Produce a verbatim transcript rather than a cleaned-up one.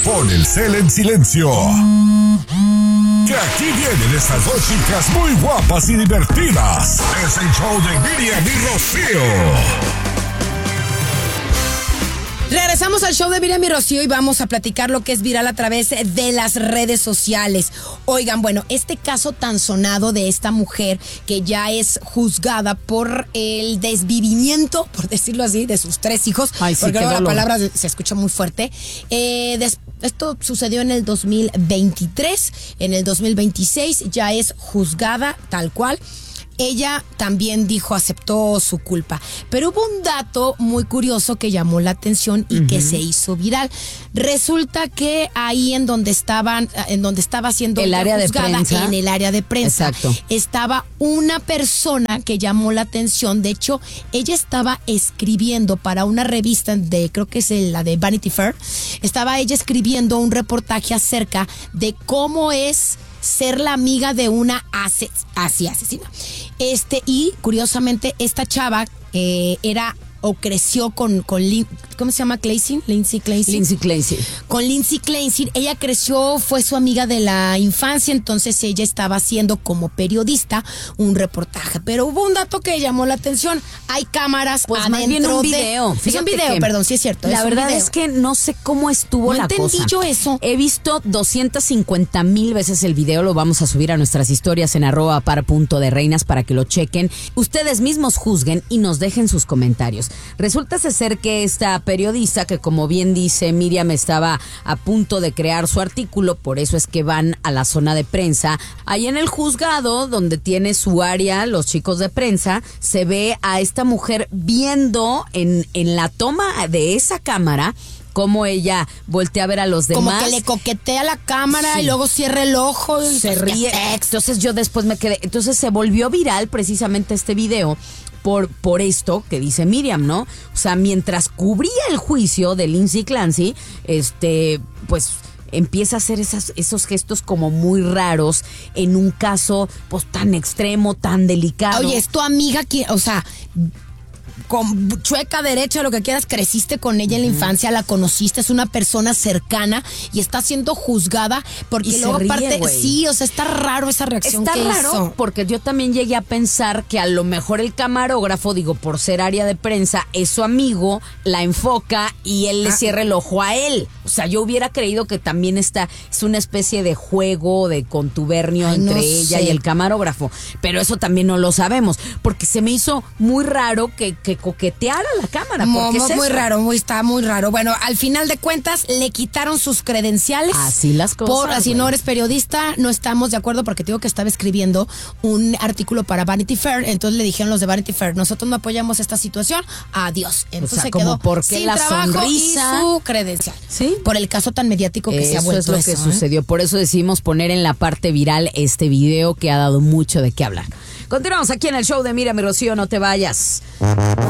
Pon el cel en silencio. Que aquí vienen estas dos chicas muy guapas y divertidas. Es el show de Miriam y Rocío. Regresamos al show de Miriam y Rocío y vamos a platicar lo que es viral a través de las redes sociales. Oigan, bueno, este caso tan sonado de esta mujer que ya es juzgada por el desvivimiento, por decirlo así, de sus tres hijos. Ay, sí, porque qué luego la dolor. palabra se escucha muy fuerte. Eh, des- esto sucedió en el dos mil veintitrés. En el dos mil veintiséis ya es juzgada tal cual. Ella también dijo, aceptó su culpa. Pero hubo un dato muy curioso que llamó la atención y uh-huh. que se hizo viral. Resulta que ahí en donde estaban, en donde estaba siendo el área juzgada, de prensa. en el área de prensa, exacto, estaba una persona que llamó la atención. De hecho, ella estaba escribiendo para una revista de, creo que es la de Vanity Fair. Estaba ella escribiendo un reportaje acerca de cómo es ser la amiga de una ase- así asesina. Este, y curiosamente, esta chava eh, era o creció con, con Lin- ¿cómo se llama? Clancy, Lindsay Clancy. Lindsay Clancy. Con Lindsay Clancy. Ella creció, fue su amiga de la infancia, entonces ella estaba haciendo como periodista un reportaje. Pero hubo un dato que llamó la atención. Hay cámaras pues adentro más bien un de... video. Es un video, que, perdón, sí es cierto. La es verdad video. es que no sé cómo estuvo no la cosa. No entendí yo eso. He visto doscientas cincuenta mil veces el video. Lo vamos a subir a nuestras historias en arroba par punto de reinas para que lo chequen. Ustedes mismos juzguen y nos dejen sus comentarios. Resulta ser que esta periodista, que como bien dice Miriam, estaba a punto de crear su artículo, por eso es que van a la zona de prensa. Ahí en el juzgado, donde tiene su área los chicos de prensa, se ve a esta mujer viendo en, en la toma de esa cámara cómo ella voltea a ver a los demás. Como que le coquetea la cámara sí. y luego cierra el ojo y se ríe. Entonces yo después me quedé. Entonces se volvió viral precisamente este video. Por, por esto que dice Miriam, ¿no? O sea, mientras cubría el juicio de Lindsay Clancy, este, pues empieza a hacer esas, esos gestos como muy raros en un caso pues tan extremo, tan delicado. Oye, es tu amiga que, o sea, con chueca derecha, lo que quieras, creciste con ella en la infancia, la conociste, es una persona cercana y está siendo juzgada porque y luego ríe, aparte, güey. sí, o sea, está raro esa reacción está que raro hizo. Porque yo también llegué a pensar que a lo mejor el camarógrafo, digo, por ser área de prensa, es su amigo, la enfoca y él le ah. cierra el ojo a él. O sea, yo hubiera creído que también está, es una especie de juego, de contubernio Ay, entre no ella sé. y el camarógrafo. Pero eso también no lo sabemos, porque se me hizo muy raro que, que coqueteara la cámara. Mo, ¿Por qué mo, es muy eso? raro, muy, está muy raro. Bueno, al final de cuentas le quitaron sus credenciales. Así las cosas. Por, así no eres periodista, no estamos de acuerdo porque te digo que estaba escribiendo un artículo para Vanity Fair, entonces le dijeron los de Vanity Fair, nosotros no apoyamos esta situación, adiós. Entonces o sea, se como quedó por qué sin la trabajo sonrisa y su credencial. Sí. Por el caso tan mediático que eso se ha vuelto es lo eso, que ¿eh? sucedió. Por eso decidimos poner en la parte viral este video que ha dado mucho de qué hablar. Continuamos aquí en el show de Miriam y Rocío, no te vayas.